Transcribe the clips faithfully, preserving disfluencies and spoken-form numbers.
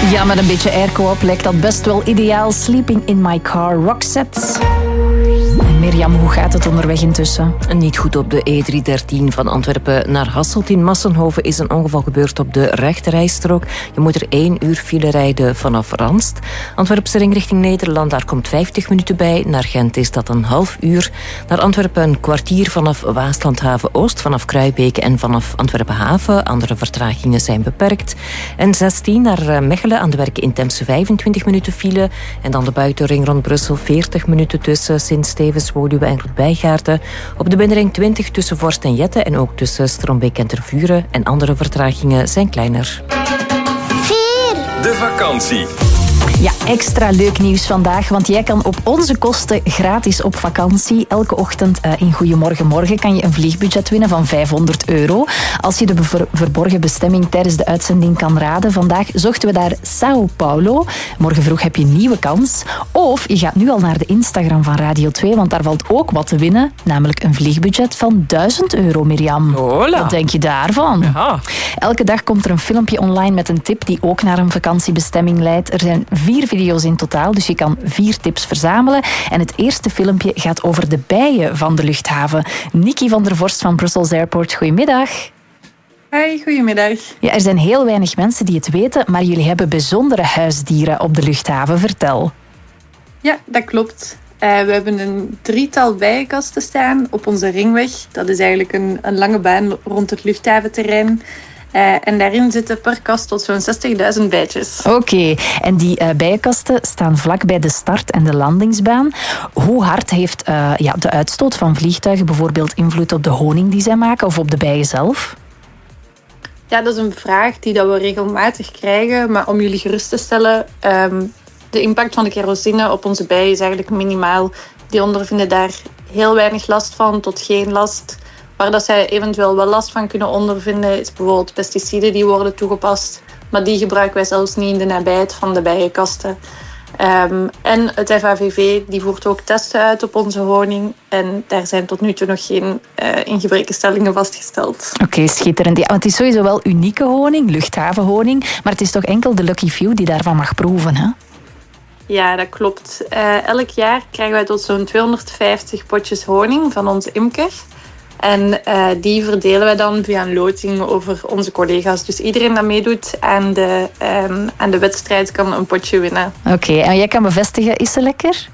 Ja, met een beetje airco op lijkt dat best wel ideaal. Sleeping in my car, Roxette. Mirjam, hoe gaat het onderweg intussen? Niet goed op de E driehonderddertien van Antwerpen naar Hasselt. In Massenhoven is een ongeval gebeurd op de rechterrijstrook. Je moet er één uur file rijden vanaf Ranst. Antwerpse ring richting Nederland, daar komt vijftig minuten bij. Naar Gent is dat een half uur. Naar Antwerpen een kwartier vanaf Waaslandhaven Oost, vanaf Kruibeke en vanaf Antwerpen Haven. Andere vertragingen zijn beperkt. En zestien naar Mechelen, aan de Werke in Temse vijfentwintig minuten file. En dan de buitenring rond Brussel, veertig minuten tussen Sint-Stevens, Woluwe en Grootbijgaarden. Op de binnenring twintig tussen Vorst en Jette en ook tussen Strombeek en Tervuren. En andere vertragingen zijn kleiner. vier. De vakantie. Ja, extra leuk nieuws vandaag, want jij kan op onze kosten gratis op vakantie. Elke ochtend uh, in Goedemorgen Morgen kan je een vliegbudget winnen van vijfhonderd euro. Als je de ver- verborgen bestemming tijdens de uitzending kan raden. Vandaag zochten we daar Sao Paulo. Morgen vroeg heb je een nieuwe kans. Of je gaat nu al naar de Instagram van Radio twee, want daar valt ook wat te winnen. Namelijk een vliegbudget van duizend euro, Mirjam. Hola. Wat denk je daarvan? Ja. Elke dag komt er een filmpje online met een tip die ook naar een vakantiebestemming leidt. Er zijn vier video's in totaal, dus je kan vier tips verzamelen. En het eerste filmpje gaat over de bijen van de luchthaven. Nikki van der Vorst van Brussels Airport, goedemiddag. Hoi, goedemiddag. Ja, er zijn heel weinig mensen die het weten, maar jullie hebben bijzondere huisdieren op de luchthaven. Vertel. Ja, dat klopt. Uh, we hebben een drietal bijenkasten staan op onze ringweg. Dat is eigenlijk een, een lange baan rond het luchthaventerrein. Uh, en daarin zitten per kast tot zo'n zestigduizend bijtjes. Oké, okay. En die uh, bijenkasten staan vlak bij de start- en de landingsbaan. Hoe hard heeft uh, ja, de uitstoot van vliegtuigen bijvoorbeeld invloed op de honing die zij maken of op de bijen zelf? Ja, dat is een vraag die dat we regelmatig krijgen. Maar om jullie gerust te stellen, um, de impact van de kerosine op onze bijen is eigenlijk minimaal. Die ondervinden daar heel weinig last van, tot geen last. Waar dat zij eventueel wel last van kunnen ondervinden, is bijvoorbeeld pesticiden die worden toegepast. Maar die gebruiken wij zelfs niet in de nabijheid van de bijenkasten. Um, en het F A V V die voert ook testen uit op onze honing. En daar zijn tot nu toe nog geen uh, ingebrekenstellingen vastgesteld. Oké, okay, schitterend. Ja, want het is sowieso wel unieke honing, luchthavenhoning. Maar het is toch enkel de lucky few die daarvan mag proeven, hè? Ja, dat klopt. Uh, elk jaar krijgen wij tot zo'n tweehonderdvijftig potjes honing van onze imker. En uh, die verdelen wij dan via een loting over onze collega's. Dus iedereen dat meedoet aan de, um, aan de wedstrijd kan een potje winnen. Oké, okay, en jij kan bevestigen, is ze lekker?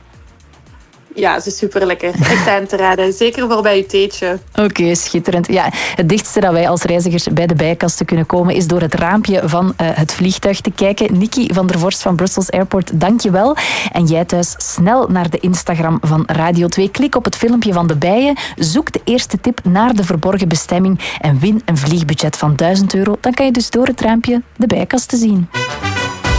Ja, ze is super lekker. Echt aan te raden. Zeker voor bij je theetje. Oké, okay, schitterend. Ja, het dichtste dat wij als reizigers bij de bijenkasten kunnen komen is door het raampje van uh, het vliegtuig te kijken. Nikki van der Vorst van Brussels Airport, dank je wel. En jij thuis snel naar de Instagram van Radio twee. Klik op het filmpje van de bijen. Zoek de eerste tip naar de verborgen bestemming en win een vliegbudget van duizend euro. Dan kan je dus door het raampje de bijenkasten zien.